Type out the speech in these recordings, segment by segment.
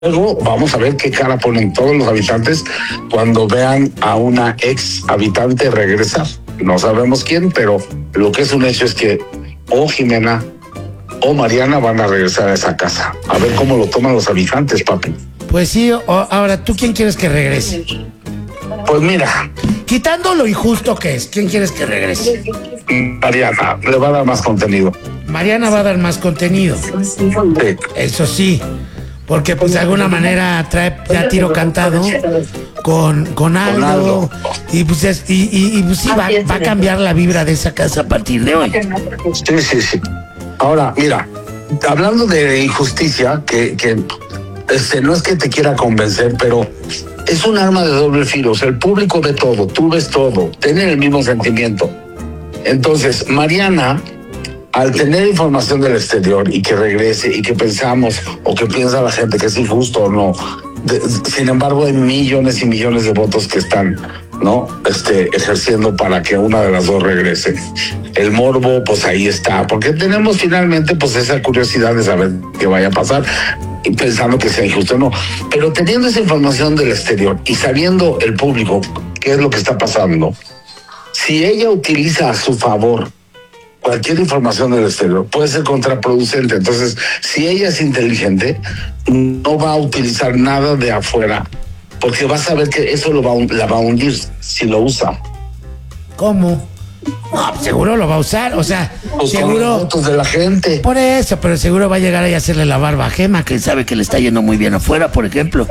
Luego vamos a ver qué cara ponen todos los habitantes cuando vean a una ex habitante regresar. No sabemos quién, pero lo que es un hecho es que o Jimena o Mariana van a regresar a esa casa. A ver cómo lo toman los habitantes, papi. Pues sí, ahora, ¿tú quién quieres que regrese? Pues mira, Quitando lo injusto que es, ¿quién quieres que regrese? Mariana le va a dar más contenido. Mariana va a dar más contenido. Sí. Eso sí, porque pues de alguna manera trae ya tiro cantado con Aldo. Y pues, pues sí, va a cambiar la vibra de esa casa a partir de hoy. Sí. Ahora, mira, hablando de injusticia, que no es que te quiera convencer, pero es un arma de doble filo. O sea, el público ve todo, tú ves todo, tienen el mismo sentimiento. Entonces, Mariana, al tener información del exterior y que regrese y que pensamos o que piensa la gente que es injusto o no, sin embargo hay millones y millones de votos que están, ¿no? Ejerciendo para que una de las dos regrese. El morbo, pues ahí está, porque tenemos finalmente pues esa curiosidad de saber qué vaya a pasar y pensando que sea injusto o no. Pero teniendo esa información del exterior y sabiendo el público qué es lo que está pasando, si ella utiliza a su favor cualquier información del exterior, puede ser contraproducente. Entonces, si ella es inteligente, no va a utilizar nada de afuera, porque va a saber que eso la va a hundir si lo usa. ¿Cómo? No, seguro lo va a usar, o sea, Pues seguro. Con los votos de la gente. Por eso, pero seguro va a llegar ahí a hacerle la barba a Gema, que sabe que le está yendo muy bien afuera, por ejemplo.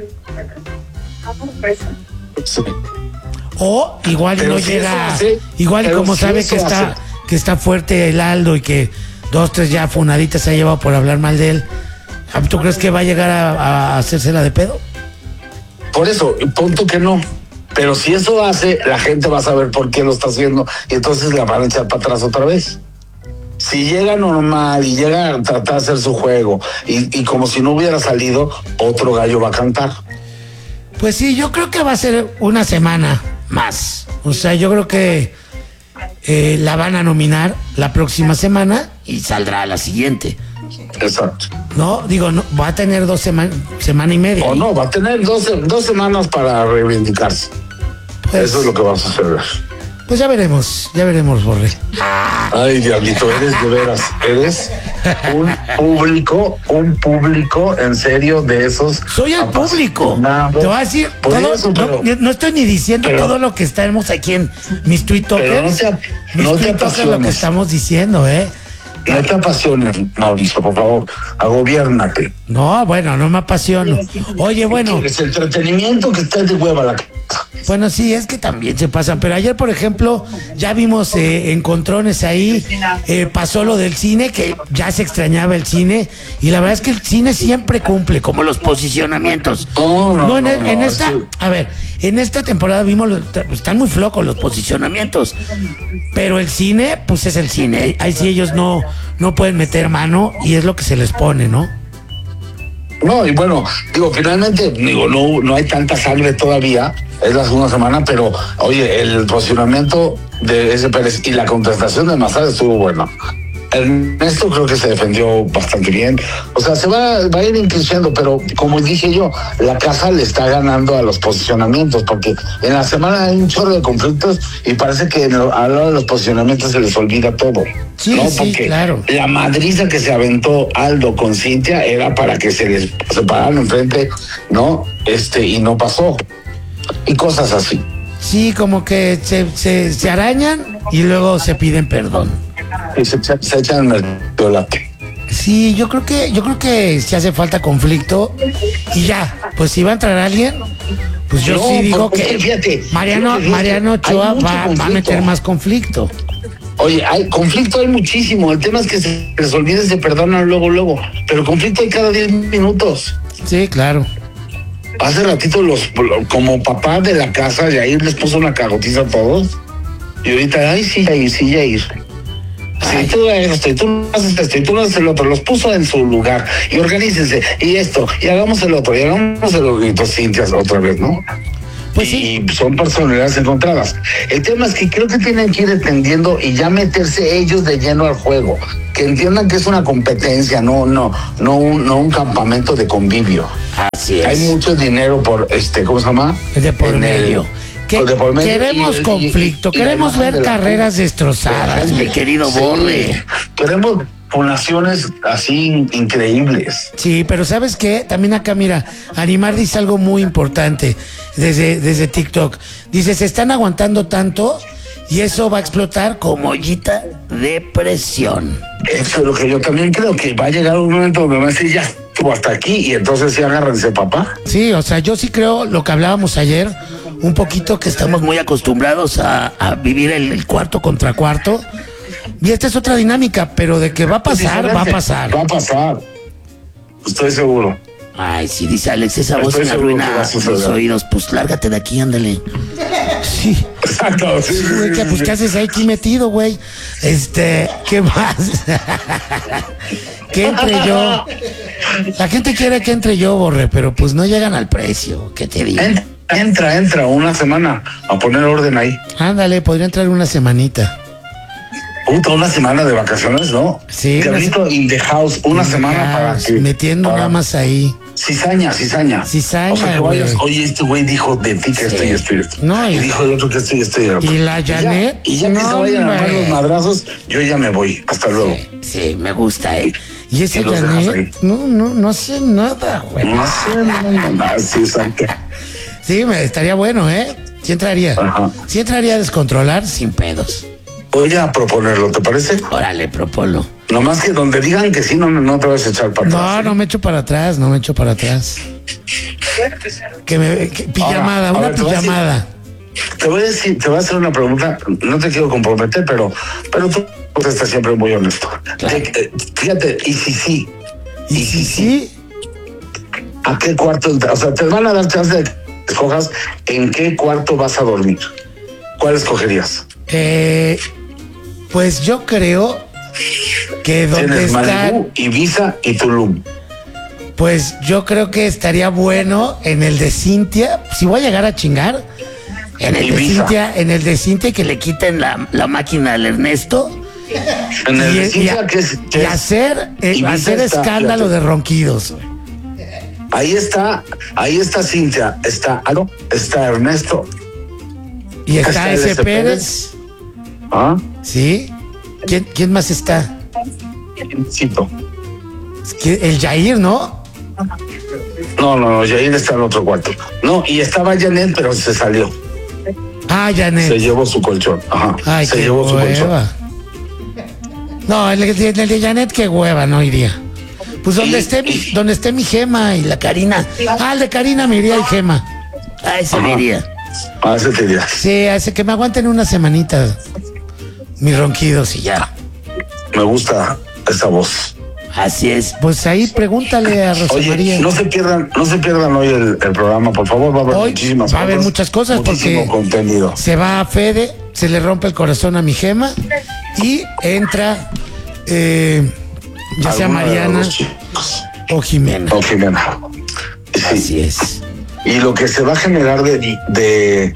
Sí. O igual Pero no si llega, eso hace, igual pero como si sabe eso que está fuerte el Aldo y que 2, 3 ya funaditas se ha llevado por hablar mal de él. ¿Tú crees que va a llegar a hacérsela de pedo? Por eso, punto que no. Pero si eso hace, la gente va a saber por qué lo está haciendo y entonces la van a echar para atrás otra vez. Si llega normal y llega a tratar de hacer su juego y como si no hubiera salido, otro gallo va a cantar. Pues sí, yo creo que va a ser una semana más. O sea, yo creo que la van a nominar la próxima semana y saldrá la siguiente. Exacto. No, digo, no, va a tener semana y media. O no, va a tener dos semanas para reivindicarse. Pues, eso es lo que va a suceder. Pues ya veremos, Borre. Ay, diablito, eres de veras, eres un público en serio de esos. Soy el público. Te voy a decir, no estoy ni diciendo todo lo que estamos aquí en mis tweetokers. No te apasiones. Lo que estamos diciendo, No te apasiones, Mauricio, por favor, agobiérnate. No, bueno, no me apasiono. Oye, bueno. Es el entretenimiento que está de hueva la casa. Bueno, sí, es que también se pasan. Pero ayer, por ejemplo, ya vimos encontrones ahí. Pasó lo del cine, que ya se extrañaba el cine. Y la verdad es que el cine siempre cumple, como los posicionamientos. A ver, en esta temporada vimos, están muy flojos los posicionamientos. Pero el cine, pues es el cine. Ahí sí ellos no pueden meter mano y es lo que se les pone, ¿no? No, y bueno, finalmente, no hay tanta sangre todavía, es la segunda semana, pero oye, el posicionamiento de ese Pérez y la contestación de Mazar estuvo buena. Ernesto creo que se defendió bastante bien. O sea, se va a ir increciendo, pero como dije yo, la casa le está ganando a los posicionamientos, porque en la semana hay un chorro de conflictos y parece que a la hora de los posicionamientos se les olvida todo. Sí, ¿no? sí, porque claro. La madriza que se aventó Aldo con Cintia era para que se les separaran enfrente, ¿no? Y no pasó. Y cosas así. Sí, como que se arañan y luego se piden perdón. Y se echan el chocolate. Sí, yo creo que si hace falta conflicto y ya, pues si va a entrar alguien, pues yo sí digo que fíjate, Mariano Ochoa va a meter más conflicto. Oye, hay conflicto, hay muchísimo. El tema es que se les olvide, se perdonan luego. Pero conflicto hay cada 10 minutos. Sí, claro. Hace ratito como papá de la casa, Yair les puso una cagotiza a todos. Y ahorita, ay, sí, Yair. Si tú haces esto, y tú no haces esto, y tú no haces el otro, los puso en su lugar, y organícense, y esto, y hagamos el otro, y hagamos el otro, y entonces Cintia otra vez, ¿no? Pues sí. Y son personalidades encontradas. El tema es que creo que tienen que ir entendiendo y ya meterse ellos de lleno al juego, que entiendan que es una competencia, no un campamento de convivio. Así es. Hay mucho dinero por ¿cómo se llama? De por medio. De por medio. Queremos conflicto, queremos ver carreras destrozadas, mi querido Borre. Queremos poblaciones así increíbles. Sí, pero ¿sabes qué? También acá, mira, Animar dice algo muy importante desde TikTok. Dice, se están aguantando tanto y eso va a explotar como ollita de presión. Eso es lo que yo también creo, que va a llegar un momento donde va a decir, ya estuvo hasta aquí, y entonces sí, agárrense, papá. Sí, o sea, yo sí creo lo que hablábamos ayer, un poquito que estamos muy acostumbrados a vivir el cuarto contra cuarto. Y esta es otra dinámica, pero de que va a pasar, va a pasar. Va a pasar. Estoy seguro. Ay, sí, dice Alex, esa voz me arruina los oídos. Pues lárgate de aquí, ándale. Sí. Exacto. Sí, güey, pues ¿qué haces ahí aquí metido, güey? ¿Qué más? Que entre yo. La gente quiere que entre yo, Borre, pero pues no llegan al precio. ¿Qué te digo? Entra una semana a poner orden ahí. Ándale, podría entrar una semanita. Puta, una semana de vacaciones, ¿no? Sí. Diablito in the house, una semana para que... Metiendo nada más ahí. Cizaña. Cizaña, o sea, que vayas, oye, este güey dijo de ti que esto y esto y esto. No, y dijo el otro que esto y esto y esto. Y la Janet. Y ya que se vayan a armar los madrazos, yo ya me voy. Hasta luego. Sí, me gusta, Y esa Y los Janet, no hace nada, güey. No hace nada, sí, exacto. Sí, estaría bueno, Sí entraría. Ajá. Sí entraría a descontrolar sin pedos. Voy a proponerlo, ¿te parece? Órale, propolo. Nomás que donde digan que sí, no te vas a echar para atrás. No me echo para atrás, Pijamada, Ahora, una pijamada. Te voy a hacer una pregunta, no te quiero comprometer, pero tú estás siempre muy honesto. Claro. Fíjate, ¿y si sí? ¿Y si sí? ¿A qué cuarto? O sea, te van a dar chance de que escojas en qué cuarto vas a dormir. ¿Cuál escogerías? Pues yo creo que donde Tienes está... Malibu, Ibiza y Tulum. Pues yo creo que estaría bueno en el de Cintia. Si voy a llegar a chingar, en el de Cintia que le quiten la máquina al Ernesto. En el de Cintia, y hacer escándalo de ronquidos. Ahí está Cintia, está Ernesto. Y está ese Pérez. ¿Ah? ¿Sí? ¿Quién más está? Cito. El Jair, ¿no? No, Jair está en otro cuarto. No, y estaba Janet, pero se salió. Ah, Janet. Se llevó su colchón. Ajá. Ay, se llevó su colchón. No, el de Janet, qué hueva, no iría. Pues donde esté mi Gema y la Karina. Ah, el de Karina me iría y Gema. Ah, ese me iría. Ah, ese te iría. Sí, hace que me aguanten una semanita mis ronquidos y ya. Me gusta esa voz. Así es. Pues ahí pregúntale a Rosa María. No se pierdan hoy el programa, por favor. Va a haber muchísimas cosas. Va a haber muchas cosas porque contenido. Se va a Fede, se le rompe el corazón a mi Gema y entra ya sea Mariana o Jimena. Sí. Así es. Y lo que se va a generar de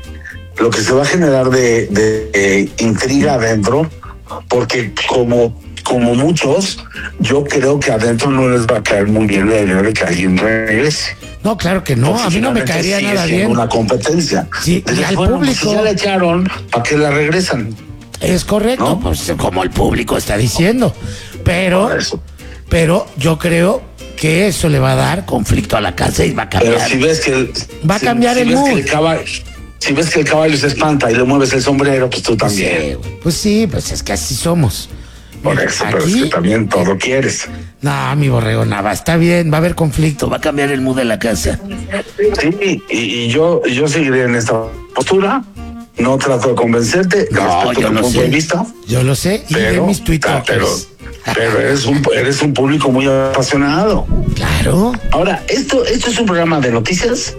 intriga adentro, porque como muchos, yo creo que adentro no les va a caer muy bien la idea de que alguien regrese. No, claro que no, porque a mí no me caería nada bien. Una competencia. Sí, y al público. Si ya la echaron, ¿para qué la regresan? Es correcto, ¿no? Pues como el público está diciendo. Pero yo creo que eso le va a dar conflicto a la casa y va a cambiar. Pero si ves que va a cambiar el mood. Si ves que el caballo se espanta y le mueves el sombrero, pues tú también. Pues sí, pues es que así somos. Por eso, pero es que también todo quieres. No, mi borrego, nada, está bien, va a haber conflicto, va a cambiar el mood de la casa. Sí, y yo seguiré en esta postura. No trato de convencerte. No, yo lo sé. Yo lo sé, y de mis tuitos. Pero eres un público muy apasionado. Claro. Ahora, ¿esto es un programa de noticias?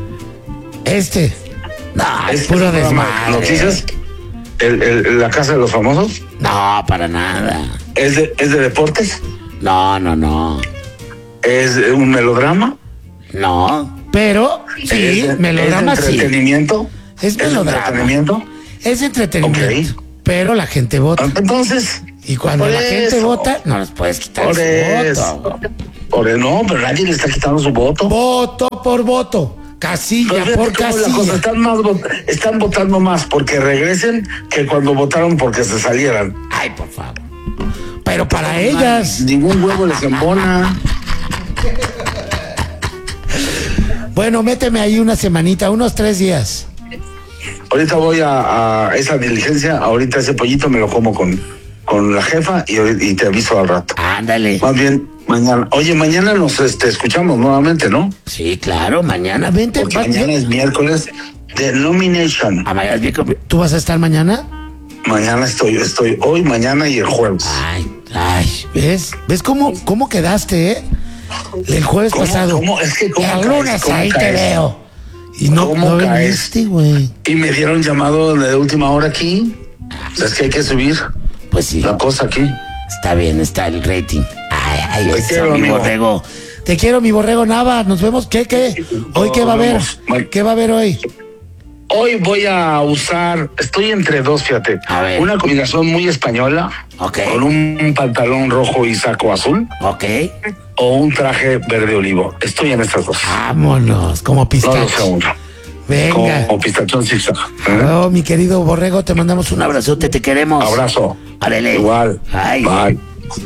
No, es puro desmadre. ¿Noticias? ¿La casa de los famosos? No, para nada. ¿Es de deportes? No. ¿Es un melodrama? No, pero sí, melodrama sí. ¿Es entretenimiento? Es melodrama. ¿Entretenimiento? Es entretenimiento. Okay. Pero la gente vota. Entonces, Y cuando Por la gente eso. vota, no les puedes quitar Por su eso. voto. No, pero nadie le está quitando su voto. Voto por voto, casilla Pero fíjate por cómo la cosa, casilla. están votando más porque regresen que cuando votaron porque se salieran. Ay, por favor. Pero para ellas. Ningún huevo les embona. Bueno, méteme ahí una semanita, unos 3 días. Ahorita voy a esa diligencia, ahorita ese pollito me lo como con la jefa y te aviso al rato. Ándale. Más bien, mañana. Oye, mañana nos escuchamos nuevamente, ¿no? Sí, claro, mañana vente. Porque mañana es miércoles de nomination. ¿Tú vas a estar mañana? Mañana estoy hoy, mañana y el jueves. Ay, ¿ves cómo quedaste, eh? El jueves pasado. Es que ¿cómo el caes? lunes ¿Cómo ahí te caes? veo. Y no caes? viniste, güey. Y me dieron llamado de última hora aquí. Es que hay que subir Pues sí. la cosa aquí. Está bien, está el rating. Ay, Te eso, quiero, mi amigo. borrego. Te quiero, mi borrego Nava. Nos vemos. ¿Qué? ¿Hoy qué va a haber? Nos vemos. ¿Qué va a haber hoy? Hoy voy a usar, estoy entre dos, fíjate. A ver. Una combinación muy española. Ok. Con un pantalón rojo y saco azul. Ok. O un traje verde olivo. Estoy en estas dos. Vámonos, como No lo sé pistacho. aún. Venga. Como pistachón zigzag. ¿eh? Oh, mi querido borrego, te mandamos un abrazote. Te queremos. Abrazo. Árale. Igual. Ay. Bye.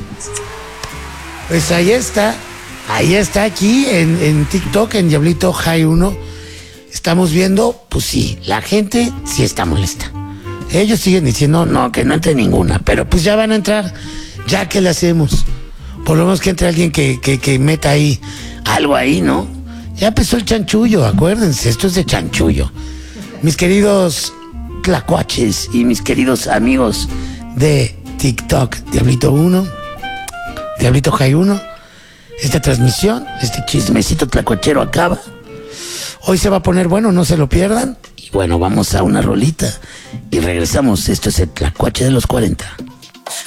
Pues ahí está aquí en TikTok, en Diablito High 1. Estamos viendo, pues sí, la gente sí está molesta. Ellos siguen diciendo, no, que no entre ninguna, pero pues ya van a entrar, ya que le hacemos. Por lo menos que entre alguien que meta ahí, algo ahí, ¿no? Ya empezó el chanchullo, acuérdense, esto es de chanchullo. Mis queridos tlacuaches y mis queridos amigos de TikTok, Diablito 1, Diablito High 1, esta transmisión, este chismecito tlacuachero acaba. Hoy se va a poner bueno, no se lo pierdan. Y bueno, vamos a una rolita y regresamos. Esto es el Tlacuache de los 40.